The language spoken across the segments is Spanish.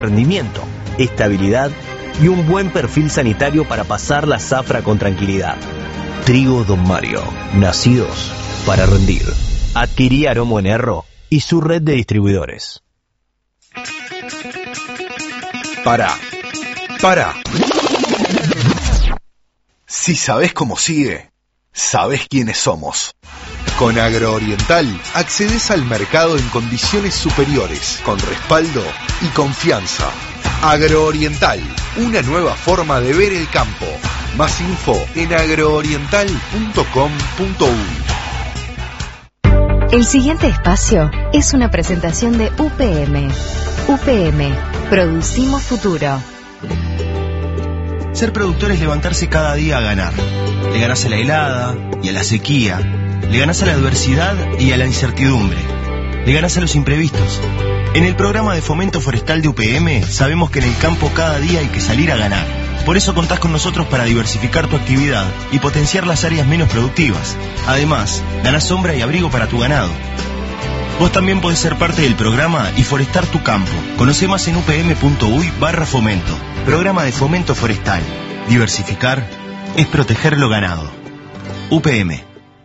rendimiento, estabilidad y un buen perfil sanitario para pasar la zafra con tranquilidad. Trigo Don Mario, nacidos para rendir. Adquirí Aromo en Erro y su red de distribuidores. Para. Si sabés cómo sigue, sabés quiénes somos. Con Agrooriental accedes al mercado en condiciones superiores, con respaldo y confianza. Agrooriental, una nueva forma de ver el campo. Más info en agrooriental.com.uy. El siguiente espacio es una presentación de UPM. UPM, producimos futuro. Ser productor es levantarse cada día a ganar. Le ganás a la helada y a la sequía. Le ganás a la adversidad y a la incertidumbre. Le ganás a los imprevistos. En el programa de fomento forestal de UPM sabemos que en el campo cada día hay que salir a ganar. Por eso contás con nosotros para diversificar tu actividad y potenciar las áreas menos productivas. Además, ganás sombra y abrigo para tu ganado. Vos también podés ser parte del programa y forestar tu campo. Conoce más en upm.uy/fomento. Programa de fomento forestal. Diversificar es proteger lo ganado. UPM.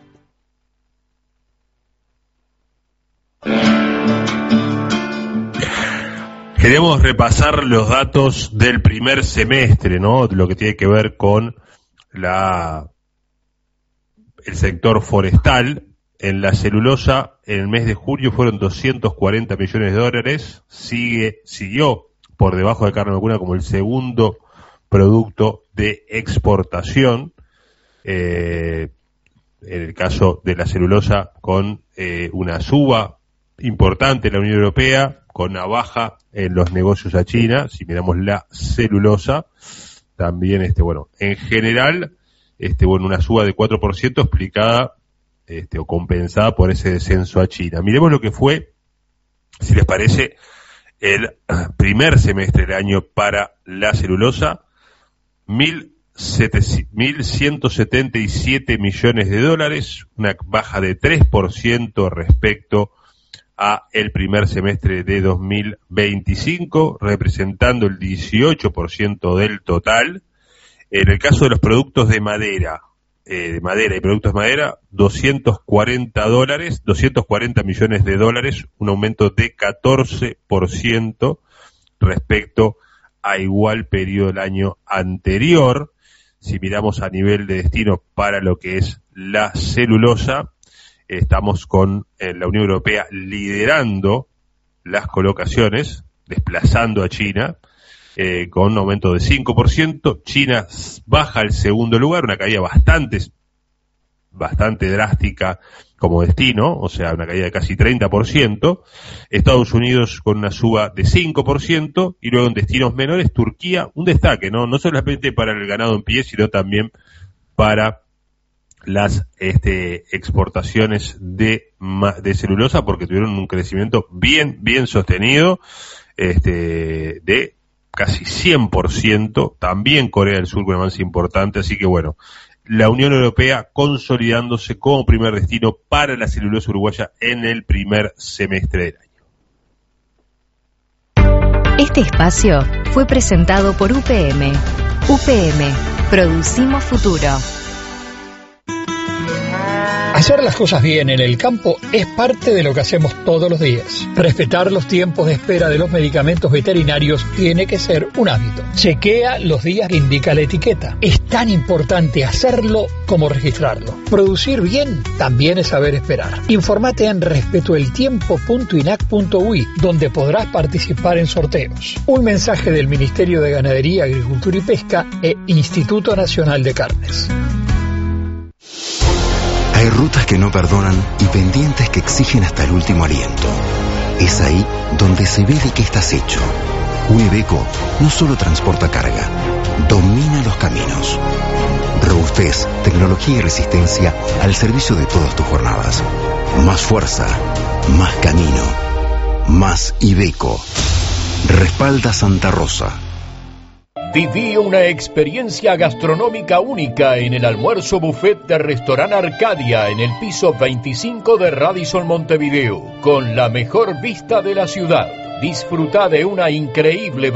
Queremos repasar los datos del primer semestre, ¿no? Lo que tiene que ver con el sector forestal. En la celulosa, en el mes de julio fueron 240 millones de dólares. Siguió por debajo de carne vacuna como el segundo producto de exportación. En el caso de la celulosa, con una suba importante en la Unión Europea, con una baja en los negocios a China. Si miramos la celulosa, también en general, una suba de 4% explicada o compensada por ese descenso a China. Miremos lo que fue, si les parece, el primer semestre del año para la celulosa. 1.177 millones de dólares, una baja de 3% respecto a el primer semestre de 2025, representando el 18% del total. En el caso de los productos de madera y productos de madera, 240 millones de dólares, un aumento de 14% respecto a igual periodo del año anterior. Si miramos a nivel de destino para lo que es la celulosa, estamos con la Unión Europea liderando las colocaciones, desplazando a China, con un aumento de 5%. China baja al segundo lugar, una caída bastante drástica como destino, o sea, una caída de casi 30%. Estados Unidos con una suba de 5%, y luego en destinos menores, Turquía, un destaque, no solamente para el ganado en pie, sino también para las exportaciones de celulosa, porque tuvieron un crecimiento bien sostenido, de casi 100%, también Corea del Sur con un avance importante. Así que la Unión Europea consolidándose como primer destino para la celulosa uruguaya en el primer semestre del año. Este espacio fue presentado por UPM. UPM, producimos futuro. Hacer las cosas bien en el campo es parte de lo que hacemos todos los días. Respetar los tiempos de espera de los medicamentos veterinarios tiene que ser un hábito. Chequea los días que indica la etiqueta. Es tan importante hacerlo como registrarlo. Producir bien también es saber esperar. Infórmate en respetoeltiempo.inac.uy, donde podrás participar en sorteos. Un mensaje del Ministerio de Ganadería, Agricultura y Pesca e Instituto Nacional de Carnes. Hay rutas que no perdonan y pendientes que exigen hasta el último aliento. Es ahí donde se ve de qué estás hecho. Un Iveco no solo transporta carga, domina los caminos. Robustez, tecnología y resistencia al servicio de todas tus jornadas. Más fuerza, más camino, más Iveco. Respalda Santa Rosa. Viví una experiencia gastronómica única en el almuerzo buffet de Restaurant Arcadia en el piso 25 de Radisson Montevideo, con la mejor vista de la ciudad. Disfruta de una increíble